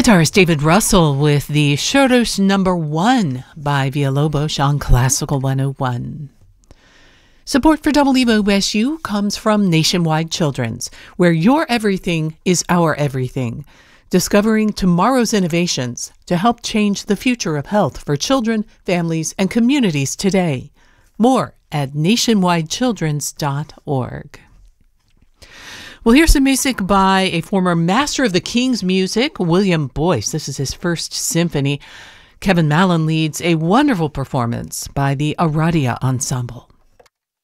Guitarist David Russell with the Choros Number 1 by Villalobos on Classical 101. Support for WOSU comes from Nationwide Children's, where your everything is our everything. Discovering tomorrow's innovations to help change the future of health for children, families, and communities today. More at nationwidechildrens.org. Well, here's some music by a former master of the King's music, William Boyce. This is his first symphony. Kevin Mallon leads a wonderful performance by the Aradia Ensemble.